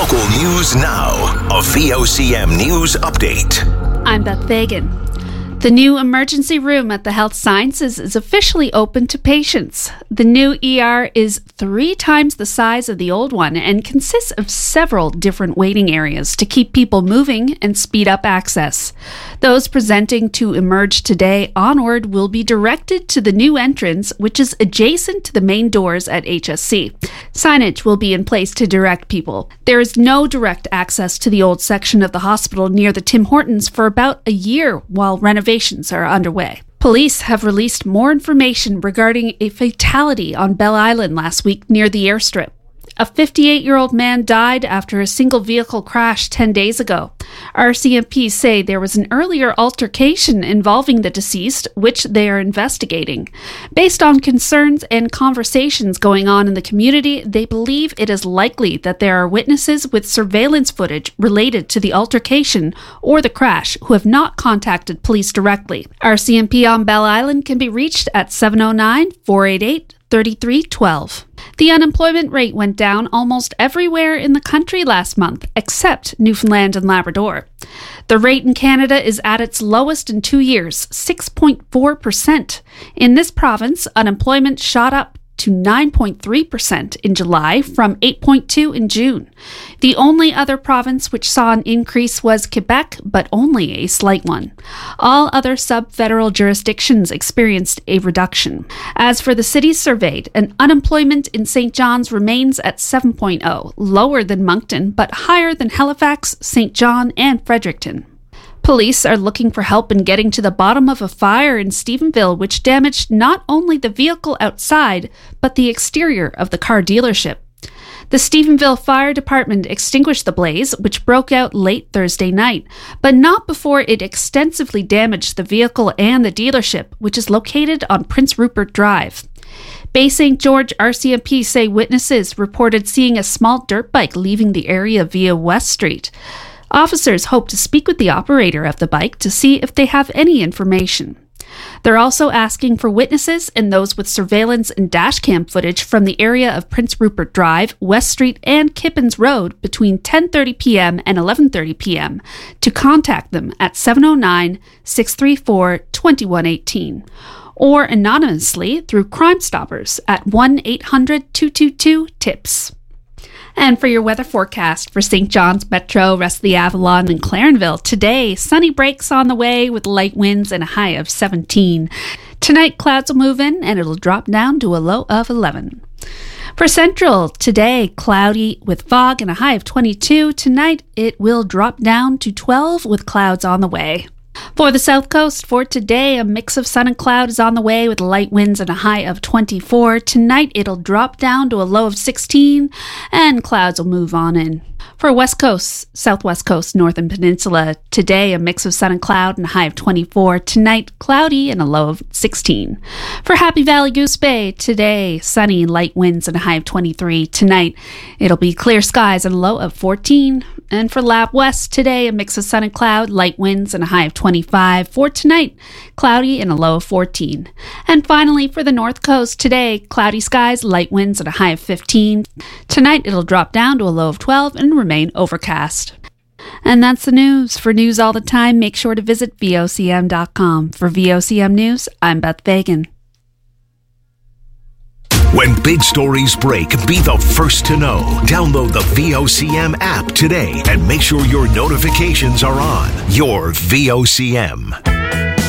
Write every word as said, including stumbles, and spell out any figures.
Local news now. A V O C M News Update. I'm Beth Fagan. The new emergency room at the Health Sciences is officially open to patients. The new E R is three times the size of the old one and consists of several different waiting areas to keep people moving and speed up access. Those presenting to Emerge today onward will be directed to the new entrance, which is adjacent to the main doors at H S C. Signage will be in place to direct people. There is no direct access to the old section of the hospital near the Tim Hortons for about a year while renovations are underway. Police have released more information regarding a fatality on Bell Island last week near the airstrip. A fifty-eight-year-old man died after a single vehicle crash ten days ago. R C M P say there was an earlier altercation involving the deceased, which they are investigating. Based on concerns and conversations going on in the community, they believe it is likely that there are witnesses with surveillance footage related to the altercation or the crash who have not contacted police directly. R C M P on Bell Island can be reached at seven oh nine, four eight eight, three three one two. The unemployment rate went down almost everywhere in the country last month, except Newfoundland and Labrador. The rate in Canada is at its lowest in two years, six point four percent. In this province, unemployment shot up to nine point three percent in July from eight point two percent in June. The only other province which saw an increase was Quebec, but only a slight one. All other sub-federal jurisdictions experienced a reduction. As for the cities surveyed, an unemployment in Saint John's remains at seven point oh, lower than Moncton, but higher than Halifax, Saint John, and Fredericton. Police are looking for help in getting to the bottom of a fire in Stephenville, which damaged not only the vehicle outside, but the exterior of the car dealership. The Stephenville Fire Department extinguished the blaze, which broke out late Thursday night, but not before it extensively damaged the vehicle and the dealership, which is located on Prince Rupert Drive. Bay Saint George R C M P say witnesses reported seeing a small dirt bike leaving the area via West Street. Officers hope to speak with the operator of the bike to see if they have any information. They're also asking for witnesses and those with surveillance and dashcam footage from the area of Prince Rupert Drive, West Street, and Kippens Road between ten thirty p.m. and eleven thirty p.m. to contact them at seven oh nine, six three four, two one one eight or anonymously through Crime Stoppers at one eight hundred, two two two, TIPS. And for your weather forecast for Saint John's Metro, rest of the Avalon, and Clarenville, today, sunny breaks on the way with light winds and a high of seventeen. Tonight, clouds will move in and it'll drop down to a low of eleven. For Central, today, cloudy with fog and a high of twenty-two. Tonight, it will drop down to twelve with clouds on the way. For the South Coast, for today, a mix of sun and cloud is on the way with light winds and a high of twenty-four. Tonight, it'll drop down to a low of sixteen, and clouds will move on in. For West Coast, Southwest Coast, Northern Peninsula, today, a mix of sun and cloud and a high of twenty-four. Tonight, cloudy and a low of sixteen. For Happy Valley Goose Bay, today, sunny, light winds and a high of twenty-three. Tonight, it'll be clear skies and a low of fourteen. And for Lab West, today, a mix of sun and cloud, light winds and a high of twenty-five. For tonight, cloudy and a low of fourteen. And finally, for the North Coast, today, cloudy skies, light winds and a high of fifteen. Tonight, it'll drop down to a low of twelve and remain overcast. And that's the news. For news all the time, make sure to visit V O C M dot com. For V O C M News, I'm Beth Fagan. When big stories break, be the first to know. Download the V O C M app today and make sure your notifications are on. Your V O C M.